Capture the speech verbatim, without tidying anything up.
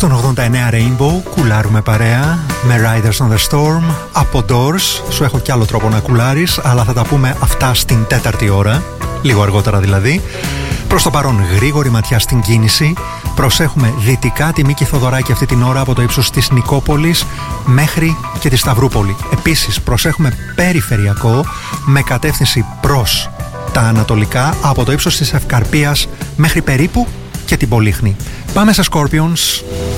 Στον ογδόντα εννέα Rainbow κουλάρουμε παρέα με Riders on the Storm από Doors. Σου έχω κι άλλο τρόπο να κουλάρεις, αλλά θα τα πούμε αυτά στην τέταρτη ώρα, λίγο αργότερα δηλαδή. Προς το παρόν γρήγορη ματιά στην κίνηση. Προσέχουμε δυτικά τη Μίκη Θοδωράκη αυτή την ώρα από το ύψος της Νικόπολης μέχρι και τη Σταυρούπολη. Επίσης προσέχουμε περιφερειακό με κατεύθυνση προς τα ανατολικά από το ύψος της Ευκαρπίας μέχρι περίπου και την Πολύχνη. Πάμε σε Scorpions.